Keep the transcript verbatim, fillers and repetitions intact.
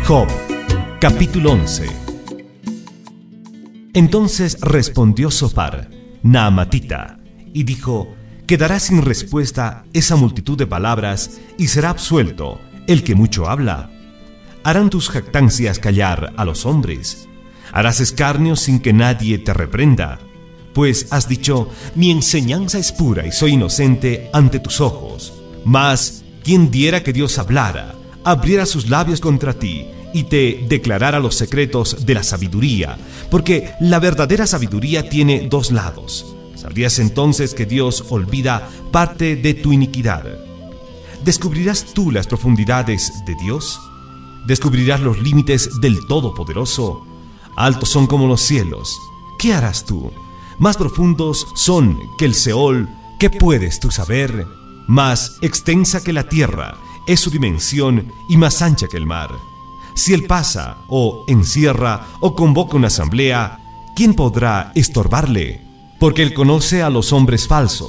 Job, capítulo once. Entonces respondió Zophar, Naamatita, y dijo: quedará sin respuesta esa multitud de palabras, y será absuelto el que mucho habla. ¿Harán tus jactancias callar a los hombres? ¿Harás escarnio sin que nadie te reprenda? Pues has dicho: mi enseñanza es pura y soy inocente ante tus ojos. Mas, ¿quién diera que Dios hablara, abriera sus labios contra ti, y te declarara los secretos de la sabiduría? Porque la verdadera sabiduría tiene dos lados. ¿Sabrías entonces que Dios olvida parte de tu iniquidad? ¿Descubrirás tú las profundidades de Dios? ¿Descubrirás los límites del Todopoderoso? Altos son como los cielos. ¿Qué harás tú? Más profundos son que el Seol. ¿Qué puedes tú saber? Más extensa que la tierra es su dimensión, y más ancha que el mar. Si él pasa, o encierra, o convoca una asamblea, ¿quién podrá estorbarle? Porque él conoce a los hombres falsos,